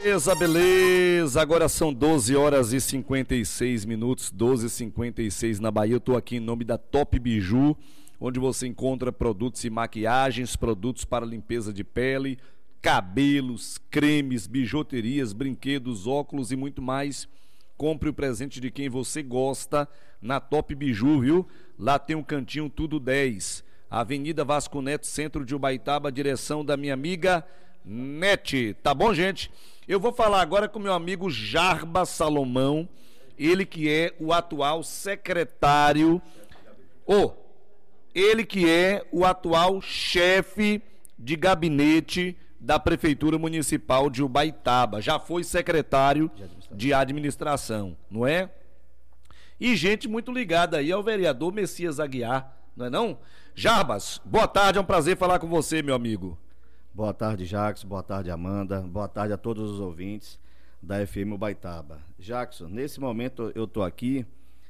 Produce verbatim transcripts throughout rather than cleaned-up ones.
Beleza, beleza. Agora são doze horas e cinquenta e seis minutos, doze e cinquenta e seis na Bahia. Eu tô aqui em nome da Top Biju, onde você encontra produtos e maquiagens, produtos para limpeza de pele, cabelos, cremes, bijuterias, brinquedos, óculos e muito mais. Compre o presente de quem você gosta na Top Biju, viu? Lá tem um cantinho Tudo dez, Avenida Vasco Neto, centro de Ubaitaba, direção da minha amiga Nete. Tá bom, gente? Eu vou falar agora com meu amigo Jarbas Salomão, ele que é o atual secretário, ou oh, ele que é o atual chefe de gabinete da Prefeitura Municipal de Ubaitaba. Já foi secretário de administração, de administração, não é? E gente muito ligada aí ao vereador Messias Aguiar, não é não? Jarbas, boa tarde, é um prazer falar com você, meu amigo. Boa tarde, Jackson, boa tarde, Amanda, boa tarde a todos os ouvintes da F M Ubaitaba. Jackson, nesse momento eu estou aqui,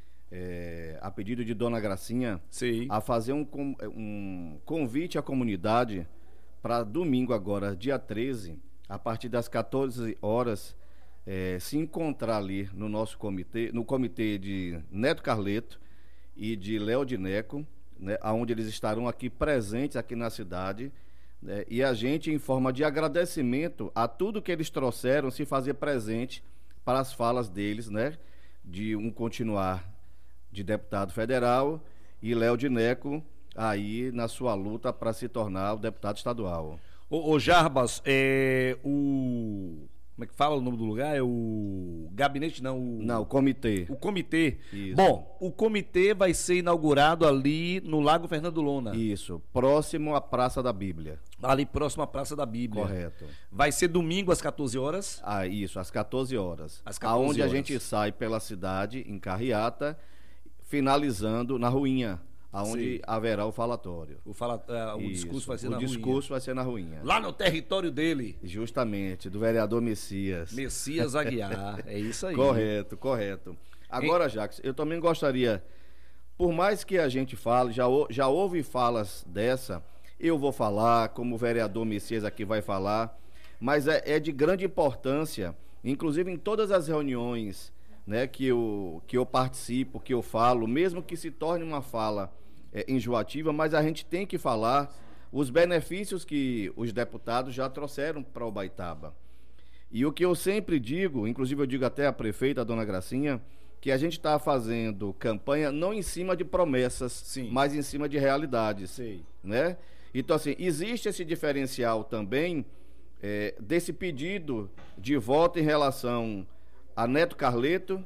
é, a pedido de Dona Gracinha, Sim. a fazer um, um convite à comunidade para domingo agora, dia treze, a partir das quatorze horas, é, se encontrar ali no nosso comitê, no comitê de Neto Carleto e de Léo Dineco, né, onde eles estarão aqui presentes aqui na cidade, né, e a gente, em forma de agradecimento a tudo que eles trouxeram, se fazer presente para as falas deles, né, de um continuar de deputado federal e Léo Dineco aí na sua luta para se tornar o deputado estadual. Ô, ô Jarbas, é o... como é que fala o nome do lugar? É o gabinete, não? O... Não, o comitê. O comitê. Isso. Bom, o comitê vai ser inaugurado ali no Lago Fernando Lona. Isso, próximo à Praça da Bíblia. Ali próximo à Praça da Bíblia. Correto. Vai ser domingo às quatorze horas? Ah, isso, às quatorze horas. Às quatorze aonde horas. A gente sai pela cidade, em carreata, finalizando na Ruinha, aonde Sim. haverá o falatório. O, fala, uh, o discurso vai ser o na discurso Ruinha. vai ser na Ruinha. Lá no território dele. Justamente, do vereador Messias. Messias Aguiar, é isso aí. Correto, correto. Agora, Jacques, eu também gostaria, por mais que a gente fale, já, já houve falas dessa, eu vou falar, como o vereador Messias aqui vai falar, mas é, é de grande importância, inclusive em todas as reuniões, né, que eu, que eu participo, que eu falo, mesmo que se torne uma fala é, enjoativa, mas a gente tem que falar os benefícios que os deputados já trouxeram para Ubaitaba. E o que eu sempre digo, inclusive eu digo até à prefeita, a Dona Gracinha, que a gente está fazendo campanha não em cima de promessas, Sim. mas em cima de realidades. Sei. Né? Então, assim, existe esse diferencial também é, desse pedido de voto em relação a Neto Carleto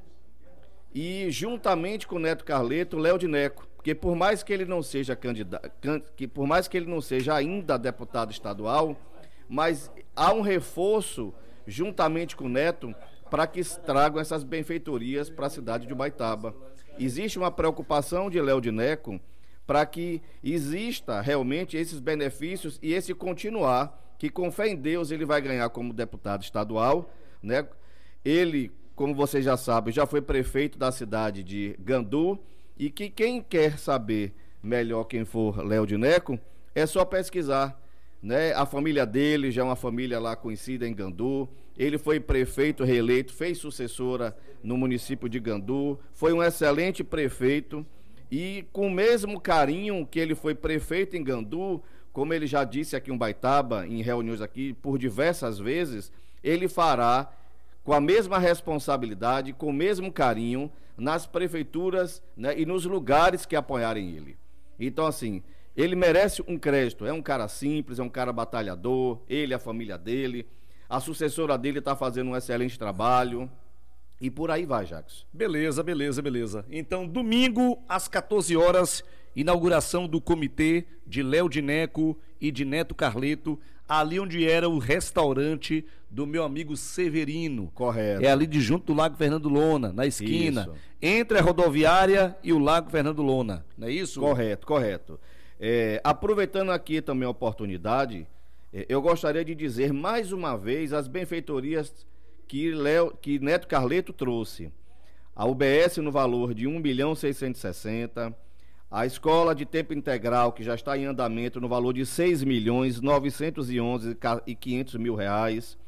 e, juntamente com o Neto Carleto, Léo Dineco, porque por mais que ele não seja candidato, que por mais que ele não seja ainda deputado estadual, mas há um reforço juntamente com o Neto para que tragam essas benfeitorias para a cidade de Ubaitaba. Existe uma preocupação de Léo Dineco para que exista realmente esses benefícios e esse continuar, que com fé em Deus ele vai ganhar como deputado estadual, né? Ele, como vocês já sabem, já foi prefeito da cidade de Gandu, e que quem quer saber melhor quem for Léo Dineco, é só pesquisar, né? A família dele já é uma família lá conhecida em Gandu, ele foi prefeito reeleito, fez sucessora no município de Gandu, foi um excelente prefeito, e com o mesmo carinho que ele foi prefeito em Gandu, como ele já disse aqui em Ubaitaba, em reuniões aqui, por diversas vezes, ele fará com a mesma responsabilidade, com o mesmo carinho, nas prefeituras, né, e nos lugares que apoiarem ele. Então, assim, ele merece um crédito, é um cara simples, é um cara batalhador, ele, a família dele, a sucessora dele está fazendo um excelente trabalho, e por aí vai, Jacques. Beleza, beleza, beleza. Então, domingo, às quatorze horas, inauguração do comitê de Léo Dineco e de Neto Carleto, ali onde era o restaurante do meu amigo Severino. Correto. É ali de junto do Lago Fernando Lona, na esquina, isso. Entre a rodoviária e o Lago Fernando Lona, não é isso? Correto, correto. É, aproveitando aqui também a oportunidade, é, eu gostaria de dizer mais uma vez as benfeitorias que, Léo, que Neto Carleto trouxe. A U B S no valor de um milhão seiscentos e sessenta, a escola de tempo integral, que já está em andamento, no valor de seis milhões novecentos e onze e quinhentos mil reais,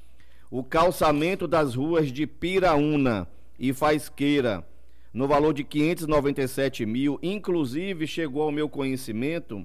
o calçamento das ruas de Piraúna e Faisqueira, no valor de quinhentos e noventa e sete mil. Inclusive, chegou ao meu conhecimento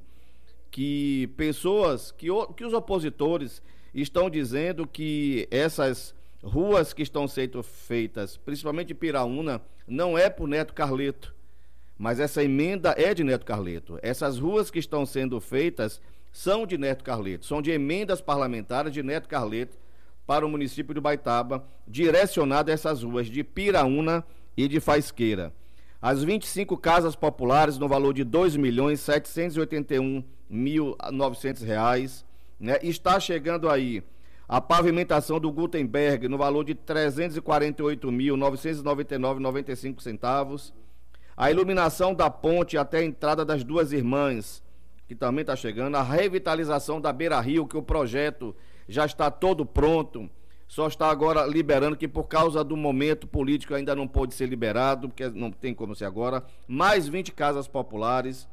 que pessoas, que, que os opositores estão dizendo que essas ruas que estão sendo feitas, principalmente em Piraúna, não é por Neto Carleto, mas essa emenda é de Neto Carleto. Essas ruas que estão sendo feitas são de Neto Carleto, são de emendas parlamentares de Neto Carleto para o município de Ubaitaba, direcionada a essas ruas de Piraúna e de Faisqueira. As vinte e cinco casas populares no valor de dois milhões setecentos e oitenta e um mil e novecentos reais, né? Está chegando aí a pavimentação do Gutenberg no valor de trezentos e quarenta e oito mil novecentos e noventa e nove reais e noventa e cinco centavos. A iluminação da ponte até a entrada das Duas Irmãs, que também está chegando. A revitalização da Beira Rio, que o projeto já está todo pronto, só está agora liberando, que por causa do momento político ainda não pode ser liberado, porque não tem como ser agora. Mais vinte casas populares.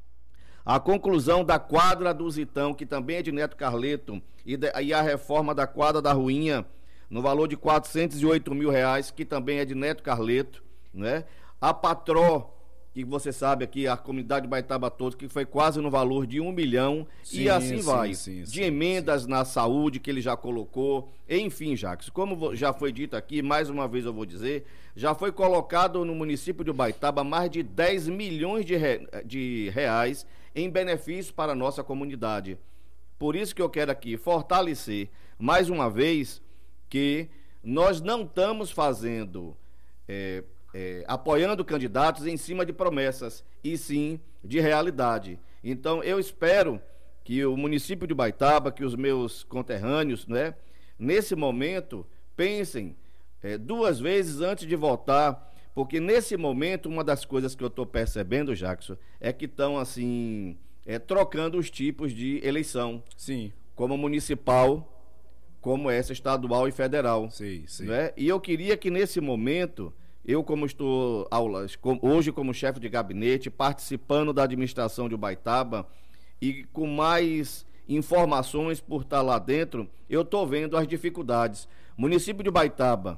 A conclusão da quadra do Zitão, que também é de Neto Carleto, e, de, e a reforma da quadra da Ruinha, no valor de quatrocentos e oito mil reais, que também é de Neto Carleto, né? A Patró, que você sabe aqui, a comunidade de Baitaba toda, que foi quase no valor de um milhão, sim, e assim sim, vai. Sim, sim, de emendas sim. na saúde, que ele já colocou, enfim, Jacques, como já foi dito aqui, mais uma vez eu vou dizer, já foi colocado no município de Ubaitaba mais de dez milhões de, re... de reais em benefício para a nossa comunidade. Por isso que eu quero aqui fortalecer, mais uma vez, que nós não estamos fazendo... É, É, apoiando candidatos em cima de promessas, e sim de realidade. Então, eu espero que o município de Ubaitaba, que os meus conterrâneos, né, nesse momento, pensem é, duas vezes antes de votar, porque nesse momento, uma das coisas que eu estou percebendo, Jackson, é que estão, assim, é, trocando os tipos de eleição. Sim. Como municipal, como essa estadual e federal. Sim, sim. Né? E eu queria que nesse momento... Eu, como estou aulas, hoje como chefe de gabinete, participando da administração de Ubaitaba e com mais informações por estar lá dentro, eu estou vendo as dificuldades. Município de Ubaitaba,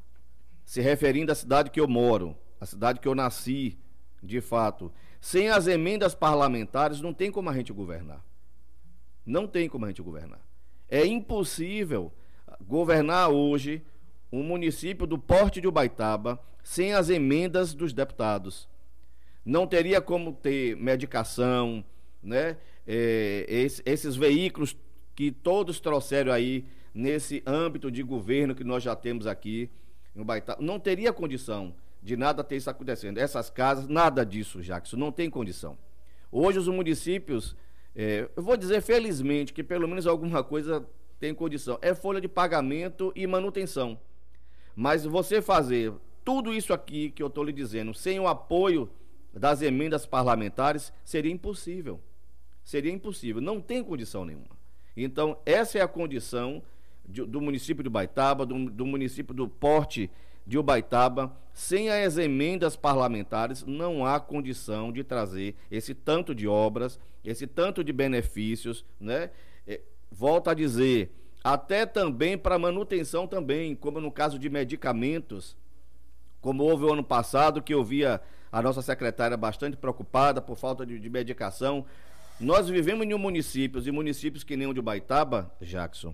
se referindo à cidade que eu moro, a cidade que eu nasci, de fato, sem as emendas parlamentares, não tem como a gente governar. Não tem como a gente governar. É impossível governar hoje um município do porte de Ubaitaba sem as emendas dos deputados. Não teria como ter medicação, né? É, esse, esses veículos que todos trouxeram aí nesse âmbito de governo que nós já temos aqui em Ubaitaba, não teria condição de nada ter isso acontecendo. Essas casas, nada disso, Jackson, não tem condição. Hoje os municípios, é, eu vou dizer felizmente que pelo menos alguma coisa tem condição, é folha de pagamento e manutenção. Mas você fazer tudo isso aqui que eu estou lhe dizendo sem o apoio das emendas parlamentares seria impossível. Seria impossível, não tem condição nenhuma. Então, essa é a condição de, do município de Ubaitaba, do, do município do porte de Ubaitaba. Sem as emendas parlamentares, não há condição de trazer esse tanto de obras, esse tanto de benefícios, né? É, volto a dizer... até também para manutenção também, como no caso de medicamentos, como houve o ano passado, que eu via a nossa secretária bastante preocupada por falta de, de medicação. Nós vivemos em municípios, e municípios que nem o de Ubaitaba, Jackson,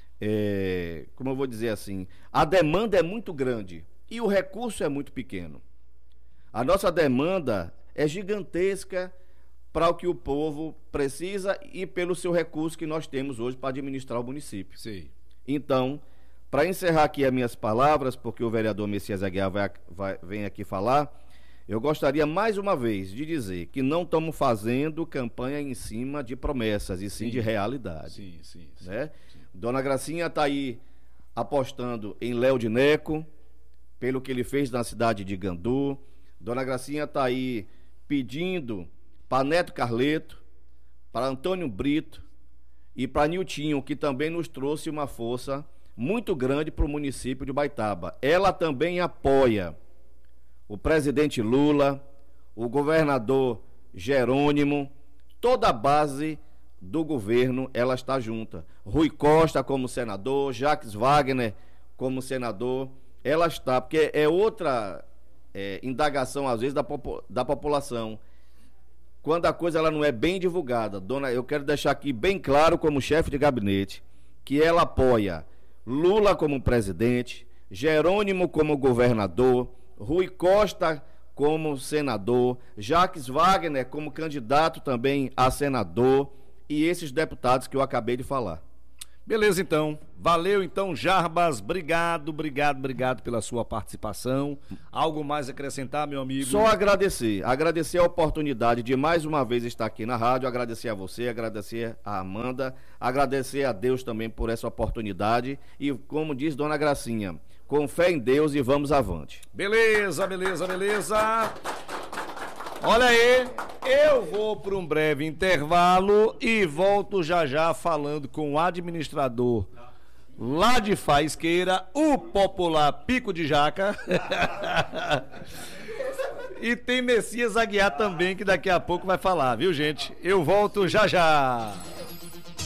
é, como eu vou dizer assim, a demanda é muito grande e o recurso é muito pequeno. A nossa demanda é gigantesca para o que o povo precisa e pelo seu recurso que nós temos hoje para administrar o município. Sim. Então, para encerrar aqui as minhas palavras, porque o vereador Messias Aguiar vai, vai, vem aqui falar, eu gostaria mais uma vez de dizer que não estamos fazendo campanha em cima de promessas, e sim, sim de realidade. Sim, sim, sim, né? sim. Dona Gracinha está aí apostando em Léo de Neco, pelo que ele fez na cidade de Gandu. Dona Gracinha está aí pedindo para Neto Carleto, para Antônio Brito e para Niltinho, que também nos trouxe uma força muito grande para o município de Ubaitaba. Ela também apoia o presidente Lula, o governador Jerônimo, toda a base do governo, ela está junta. Rui Costa como senador, Jacques Wagner como senador, ela está, porque é outra é, indagação, às vezes, da, popu da população. Quando a coisa ela não é bem divulgada, dona, eu quero deixar aqui bem claro, como chefe de gabinete, que ela apoia Lula como presidente, Jerônimo como governador, Rui Costa como senador, Jacques Wagner como candidato também a senador e esses deputados que eu acabei de falar. Beleza, então. Valeu, então, Jarbas. Obrigado, obrigado, obrigado pela sua participação. Algo mais a acrescentar, meu amigo? Só agradecer. Agradecer a oportunidade de mais uma vez estar aqui na rádio. Agradecer a você, agradecer a Amanda. Agradecer a Deus também por essa oportunidade. E, como diz Dona Gracinha, com fé em Deus e vamos avante. Beleza, beleza, beleza. Olha aí, eu vou para um breve intervalo e volto já já falando com o administrador lá de Faisqueira, o popular Pico de Jaca. E tem Messias Aguiar também, que daqui a pouco vai falar, viu, gente? Eu volto já já.